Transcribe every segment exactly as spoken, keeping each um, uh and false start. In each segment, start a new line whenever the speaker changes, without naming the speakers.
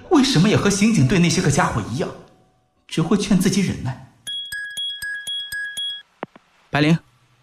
为什么也和刑警队那些个家伙一样，只会劝自己忍耐？白灵，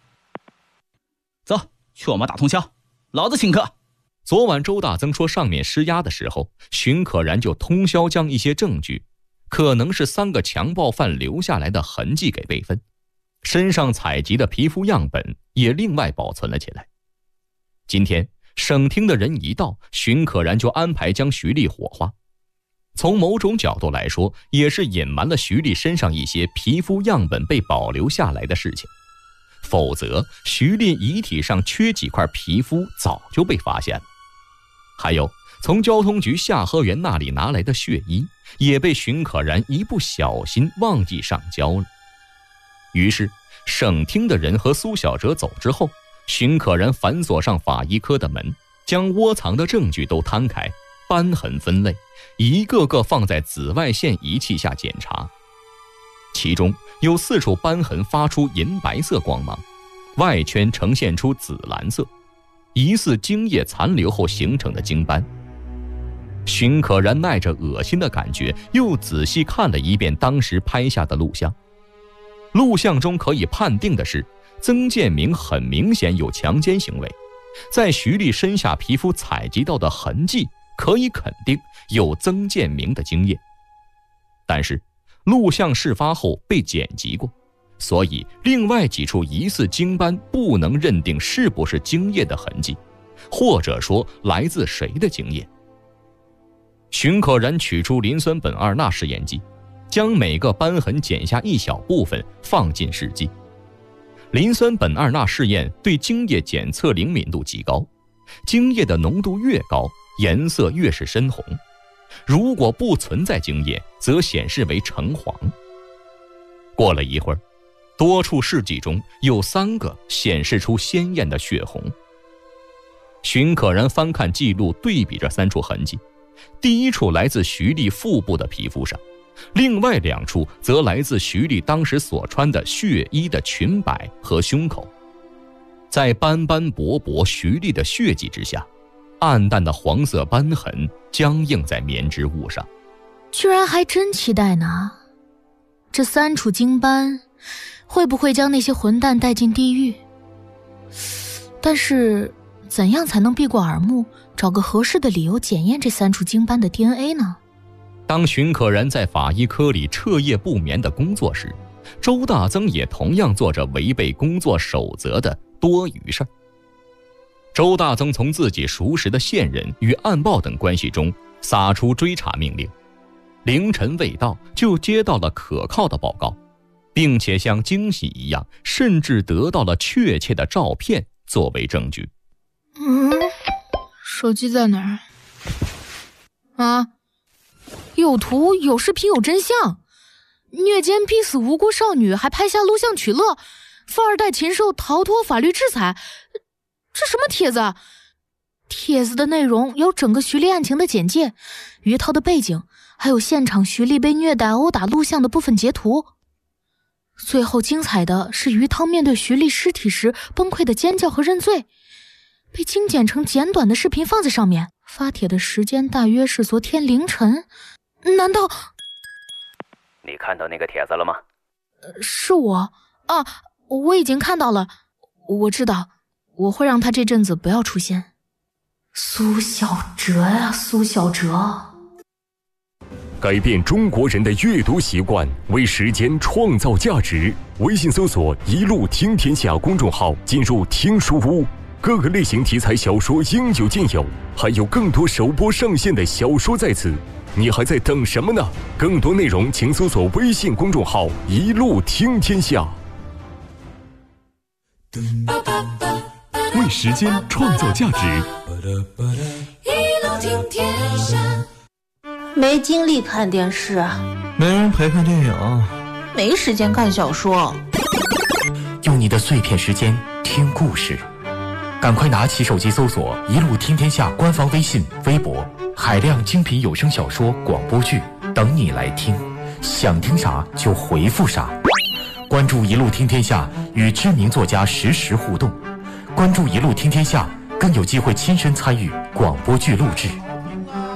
走，去我们打通宵，老子请客。
昨晚周大增说上面施压的时候，荀可然就通宵将一些证据，可能是三个强暴犯留下来的痕迹给备份，身上采集的皮肤样本也另外保存了起来。今天省厅的人一到，荀可然就安排将徐丽火化。从某种角度来说，也是隐瞒了徐丽身上一些皮肤样本被保留下来的事情，否则徐丽遗体上缺几块皮肤早就被发现了。还有从交通局下河园那里拿来的血衣也被荀可然一不小心忘记上交了。于是省厅的人和苏小哲走之后，荀可然反锁上法医科的门，将窝藏的证据都摊开，斑痕分类，一个个放在紫外线仪器下检查。其中有四处斑痕发出银白色光芒，外圈呈现出紫蓝色，疑似精液残留后形成的精斑。荀可然耐着恶心的感觉，又仔细看了一遍当时拍下的录像。录像中可以判定的是，曾建明很明显有强奸行为，在徐丽身下皮肤采集到的痕迹可以肯定有曾建明的精液。但是录像事发后被剪辑过，所以另外几处疑似精斑不能认定是不是精液的痕迹，或者说来自谁的精液。荀可然取出磷酸苯二钠试验剂，将每个斑痕剪下一小部分放进试剂。磷酸苯二钠试验对精液检测灵敏度极高，精液的浓度越高，颜色越是深红，如果不存在精液，则显示为橙黄。过了一会儿，多处试剂中有三个显示出鲜艳的血红。荀可然翻看记录，对比这三处痕迹，第一处来自徐丽腹部的皮肤上，另外两处则来自徐丽当时所穿的血衣的裙摆和胸口。在斑斑驳驳徐丽的血迹之下，暗淡的黄色斑痕僵硬在棉织物上。
居然还真期待呢，这三处精斑会不会将那些混蛋带进地狱？但是怎样才能避过耳目，找个合适的理由检验这三处精斑的 D N A 呢？
当荀可然在法医科里彻夜不眠的工作时，周大增也同样做着违背工作守则的多余事儿。周大增从自己熟识的线人与暗报等关系中撒出追查命令，凌晨未到就接到了可靠的报告，并且像惊喜一样，甚至得到了确切的照片作为证据。
嗯，手机在哪儿？啊，有图有视频有真相，虐奸逼死无辜少女，还拍下录像取乐，富二代禽兽逃脱法律制裁。这什么帖子？帖子的内容有整个徐丽案情的简介，于涛的背景，还有现场徐丽被虐待殴打录像的部分截图。最后精彩的是于涛面对徐丽尸体时崩溃的尖叫和认罪，被精简成简短的视频放在上面。发帖的时间大约是昨天凌晨。难道
你看到那个帖子了吗？
是我啊，我已经看到了，我知道我会让他这阵子不要出现。苏小哲呀、啊，苏小哲。
改变中国人的阅读习惯，为时间创造价值。微信搜索一路听天下公众号，进入听书屋，各个类型题材小说应有尽有，还有更多首播上线的小说在此，你还在等什么呢？更多内容请搜索微信公众号一路听天下。
为时间创造价值，
一路听天下。
没精力看电视，
没人陪看电影，
没时间看小说。
用你的碎片时间听故事，赶快拿起手机搜索一路听天下官方微信微博，海量精品有声小说广播剧等你来听，想听啥就回复啥。关注一路听天下，与知名作家实时互动，关注一路听天下，更有机会亲身参与广播剧录制。